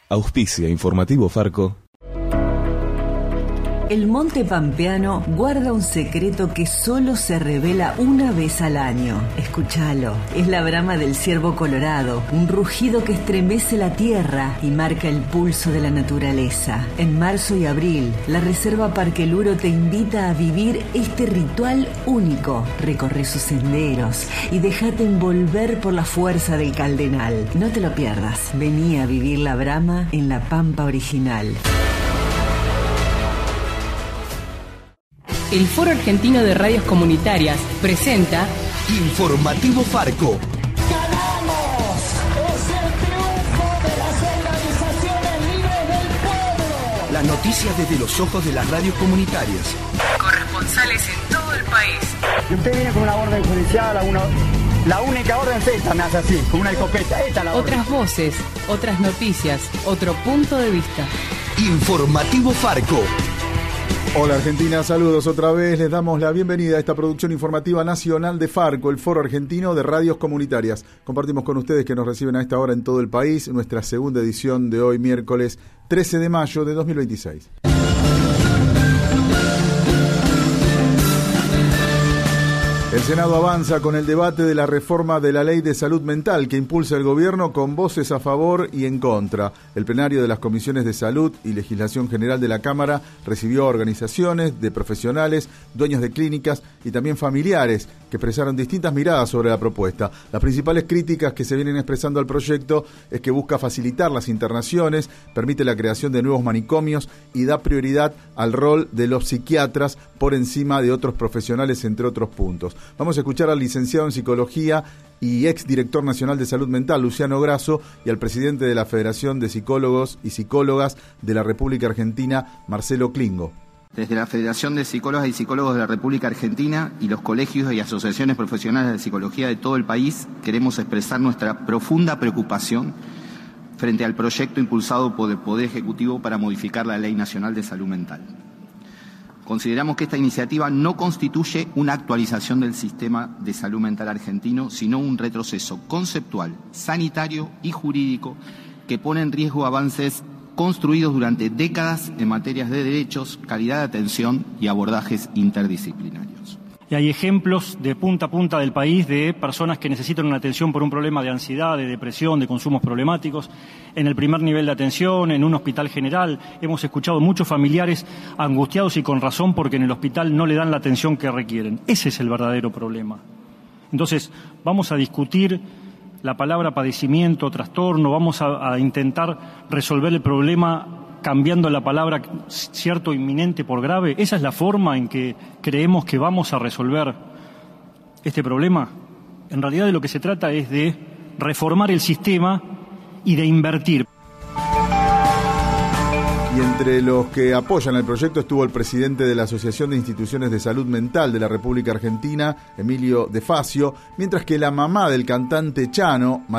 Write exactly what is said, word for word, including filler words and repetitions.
Auspicia Informativo Farco. El monte pampeano guarda un secreto que solo se revela una vez al año. Escúchalo. Es la brama del ciervo colorado, un rugido que estremece la tierra y marca el pulso de la naturaleza. En marzo y abril, la Reserva Parque Luro te invita a vivir este ritual único. Recorre sus senderos y déjate envolver por la fuerza del caldenal. No te lo pierdas. Vení a vivir la brama en la pampa original. El Foro Argentino de Radios Comunitarias presenta Informativo Farco. ¡Ganamos! ¡Es el triunfo de las organizaciones libres del pueblo! Las noticias desde los ojos de las radios comunitarias. Corresponsales en todo el país. Y usted viene con una orden judicial, a una, la única orden es esta, me hace así, con una escopeta. Esta es la orden. Otras voces, otras noticias, otro punto de vista. Informativo Farco. Hola Argentina, saludos otra vez, les damos la bienvenida a esta producción informativa nacional de Farco, el Foro Argentino de Radios Comunitarias. Compartimos con ustedes que nos reciben a esta hora en todo el país, nuestra segunda edición de hoy, miércoles trece de mayo de dos mil veintiséis. El Senado avanza con el debate de la reforma de la Ley de Salud Mental que impulsa el gobierno con voces a favor y en contra. El plenario de las Comisiones de Salud y Legislación General de la Cámara recibió a organizaciones de profesionales, dueños de clínicas y también familiares que expresaron distintas miradas sobre la propuesta. Las principales críticas que se vienen expresando al proyecto es que busca facilitar las internaciones, permite la creación de nuevos manicomios y da prioridad al rol de los psiquiatras por encima de otros profesionales, entre otros puntos. Vamos a escuchar al licenciado en Psicología y ex director nacional de Salud Mental, Luciano Grasso, y al presidente de la Federación de Psicólogos y Psicólogas de la República Argentina, Marcelo Klingo. Desde la Federación de Psicólogas y Psicólogos de la República Argentina y los colegios y asociaciones profesionales de psicología de todo el país, queremos expresar nuestra profunda preocupación frente al proyecto impulsado por el Poder Ejecutivo para modificar la Ley Nacional de Salud Mental. Consideramos que esta iniciativa no constituye una actualización del sistema de salud mental argentino, sino un retroceso conceptual, sanitario y jurídico que pone en riesgo avances construidos durante décadas en materias de derechos, calidad de atención y abordajes interdisciplinarios. Y hay ejemplos de punta a punta del país de personas que necesitan una atención por un problema de ansiedad, de depresión, de consumos problemáticos. En el primer nivel de atención, en un hospital general, hemos escuchado muchos familiares angustiados y con razón porque en el hospital no le dan la atención que requieren. Ese es el verdadero problema. Entonces, vamos a discutir la palabra padecimiento, trastorno, vamos a, a intentar resolver el problema cambiando la palabra cierto inminente por grave. ¿Esa es la forma en que creemos que vamos a resolver este problema? En realidad de lo que se trata es de reformar el sistema y de invertir. Y entre los que apoyan el proyecto estuvo el presidente de la Asociación de Instituciones de Salud Mental de la República Argentina, Emilio De Facio, mientras que la mamá del cantante Chano,